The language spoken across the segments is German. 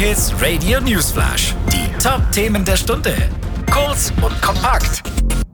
J-Hits Radio Newsflash. Die Top-Themen der Stunde. Kurz und kompakt.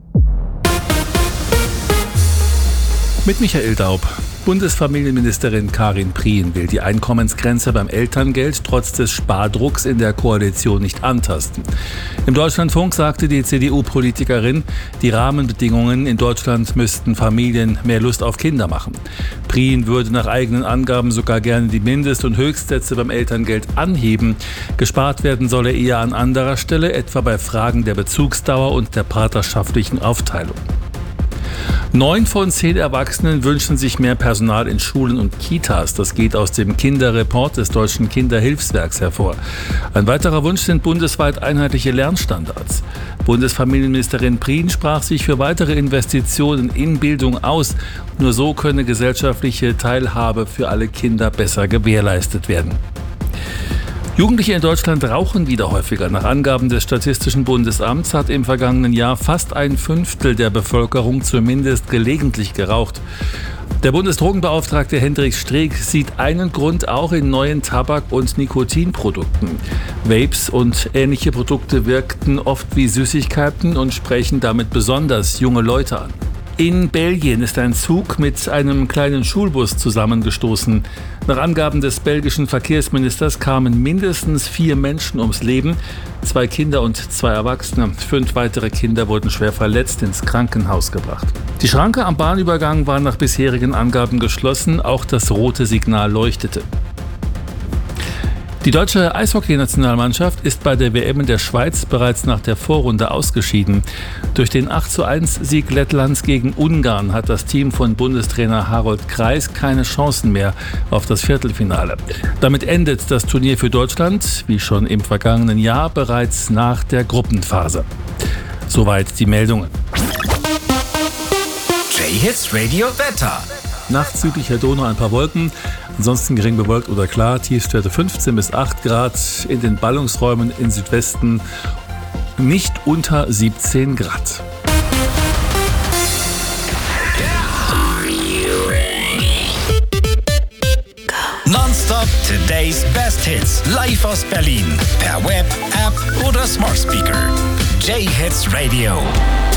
Mit Michael Daub. Bundesfamilienministerin Karin Prien will die Einkommensgrenze beim Elterngeld trotz des Spardrucks in der Koalition nicht antasten. Im Deutschlandfunk sagte die CDU-Politikerin, die Rahmenbedingungen in Deutschland müssten Familien mehr Lust auf Kinder machen. Prien würde nach eigenen Angaben sogar gerne die Mindest- und Höchstsätze beim Elterngeld anheben. Gespart werden solle eher an anderer Stelle, etwa bei Fragen der Bezugsdauer und der partnerschaftlichen Aufteilung. 9 von 10 Erwachsenen wünschen sich mehr Personal in Schulen und Kitas. Das geht aus dem Kinderreport des Deutschen Kinderhilfswerks hervor. Ein weiterer Wunsch sind bundesweit einheitliche Lernstandards. Bundesfamilienministerin Prien sprach sich für weitere Investitionen in Bildung aus. Nur so könne gesellschaftliche Teilhabe für alle Kinder besser gewährleistet werden. Jugendliche in Deutschland rauchen wieder häufiger. Nach Angaben des Statistischen Bundesamts hat im vergangenen Jahr fast 1/5 der Bevölkerung zumindest gelegentlich geraucht. Der Bundesdrogenbeauftragte Hendrik Streeck sieht einen Grund auch in neuen Tabak- und Nikotinprodukten. Vapes und ähnliche Produkte wirkten oft wie Süßigkeiten und sprechen damit besonders junge Leute an. In Belgien ist ein Zug mit einem kleinen Schulbus zusammengestoßen. Nach Angaben des belgischen Verkehrsministers kamen mindestens 4 Menschen ums Leben, 2 Kinder und 2 Erwachsene. 5 weitere Kinder wurden schwer verletzt ins Krankenhaus gebracht. Die Schranke am Bahnübergang war nach bisherigen Angaben geschlossen, auch das rote Signal leuchtete. Die deutsche Eishockey-Nationalmannschaft ist bei der WM in der Schweiz bereits nach der Vorrunde ausgeschieden. Durch den 8:1-Sieg Lettlands gegen Ungarn hat das Team von Bundestrainer Harold Kreis keine Chancen mehr auf das Viertelfinale. Damit endet das Turnier für Deutschland, wie schon im vergangenen Jahr, bereits nach der Gruppenphase. Soweit die Meldungen. J-Hits Radio Wetter. Nachts südlicher Donau ein paar Wolken, ansonsten gering bewölkt oder klar, Tiefstwerte 15 bis 8 Grad, in den Ballungsräumen im Südwesten nicht unter 17 Grad. Nonstop Today's Best Hits. Live aus Berlin. Per Web, App oder Smart Speaker. J-Hits Radio.